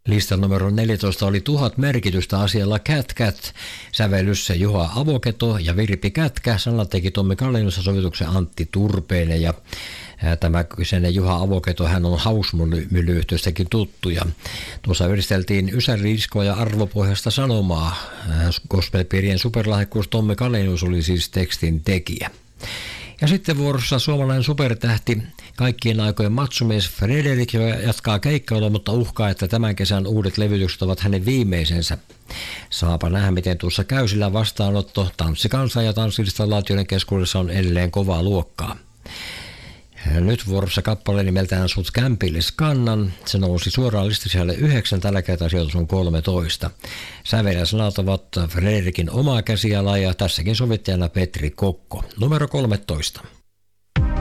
Listan numero 14 oli 1000 merkitystä asialla Cat Cat, sävellyssä Juha Avoketo ja Virpi Kätkä, sanat teki Tommi Kallinussa, sovituksen Antti Turpeinen ja tämä kyseinen Juha Avoketo, hän on Hausmylly-yhtiöstäkin tuttu ja tuossa yhdisteltiin Ysäri-diskoa ja arvopohjasta sanomaa. Gospelpiirien superlahjakkuus Tommi Kallinus oli siis tekstin tekijä. Ja sitten vuorossa suomalainen supertähti, kaikkien aikojen matsumies Frederik, jo jatkaa keikkailua, mutta uhkaa, että tämän kesän uudet levytykset ovat hänen viimeisensä. Saapa nähdä, miten tuossa käy, sillä vastaanotto tanssikansan ja tanssiinstallaatioiden keskuudessa on edelleen kovaa luokkaa. Nyt vuorossa kappale nimeltään Sut kämpille skannan. Se nousi suoraan listasijalle 9, tällä kertaa sijoitus on 13. Sävel ja sanat ovat Frederikin omaa käsialaa ja tässäkin sovittajana Petri Kokko. Numero 13.